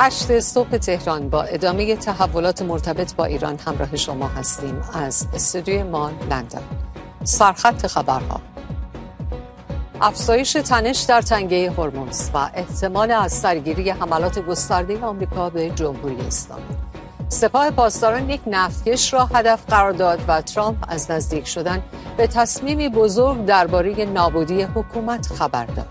8 صبح تهران با ادامه تحولات مرتبط با ایران همراه شما هستیم از استودیوی ما لندن. سرخط خبرها: افزایش تنش در تنگه هرمز و احتمال از سرگیری حملات گسترده آمریکا به جمهوری اسلامی. سپاه پاسداران یک نفتکش را هدف قرار داد و ترامپ از نزدیک شدن به تصمیمی بزرگ درباره نابودی حکومت خبر داد.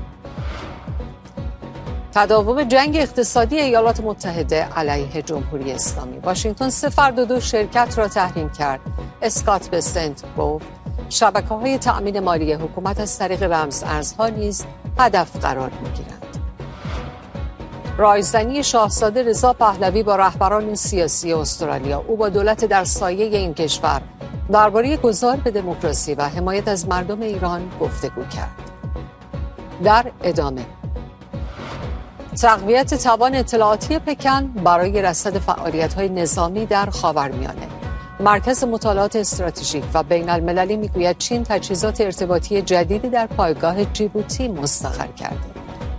تداوم جنگ اقتصادی ایالات متحده علیه جمهوری اسلامی. واشنگتن 3 فرد و 2 شرکت را تحریم کرد. اسکات بسنت گفت شبکه‌های تأمین مالی حکومت از طریق رمز ارزها نیز هدف قرار می‌گیرند. رایزنی شاهزاده رضا پهلوی با رهبران سیاسی استرالیا. او با دولت در سایه این کشور درباره گذار به دموکراسی و حمایت از مردم ایران گفتگو کرد. در ادامه تقویت توان اطلاعاتی پکن برای رصد فعالیت‌های نظامی در خاورمیانه. مرکز مطالعات استراتژیک و بین‌المللی میگوید چین تجهیزات ارتباطی جدیدی در پایگاه جیبوتی مستقر کرده.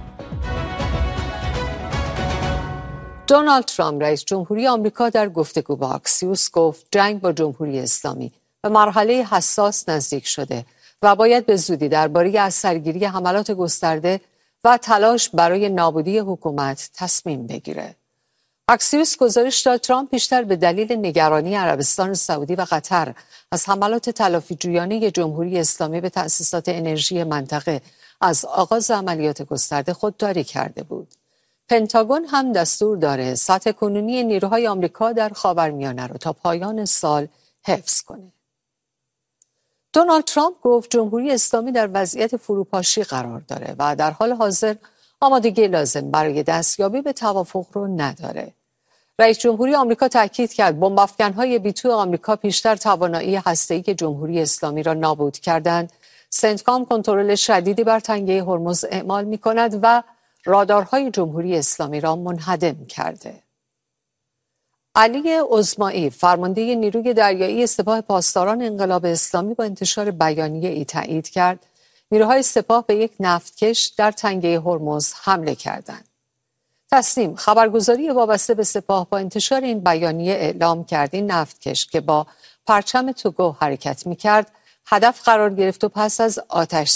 دونالد ترامپ رئیس جمهوری آمریکا در گفتگو با اکسیوس گفت جنگ با جمهوری اسلامی به مرحله حساس نزدیک شده و باید به زودی درباره از سرگیری حملات گسترده و تلاش برای نابودی حکومت تصمیم بگیره. اکسیوس گزارش داد ترامپ بیشتر به دلیل نگرانی عربستان سعودی و قطر از حملات تلافی‌جویانه جمهوری اسلامی به تأسیسات انرژی منطقه از آغاز عملیات گسترده خودداری کرده بود. پنتاگون هم دستور داره سطح کنونی نیروهای آمریکا در خاورمیانه را تا پایان سال حفظ کنه. دونالد ترامپ گفت جمهوری اسلامی در وضعیت فروپاشی قرار داره و در حال حاضر آمادگی لازم برای دستیابی به توافق رو نداره. رئیس جمهوری آمریکا تاکید کرد بمب‌افکن‌های بی‌تو آمریکا پیشتر توانایی هسته‌ای جمهوری اسلامی را نابود کردند. سنتکام کنترل شدیدی بر تنگه هرمز اعمال می‌کند و رادارهای جمهوری اسلامی را منهدم کرده. علی عظمایی فرمانده نیروی دریایی سپاه پاسداران انقلاب اسلامی با انتشار بیانیه‌ای تایید کرد نیروهای سپاه به یک نفتکش در تنگه هرمز حمله کردند. تسنیم خبرگزاری وابسته به سپاه با انتشار این بیانیه اعلام کرد این نفتکش که با پرچم توگو حرکت می‌کرد هدف قرار گرفت و پس از آتش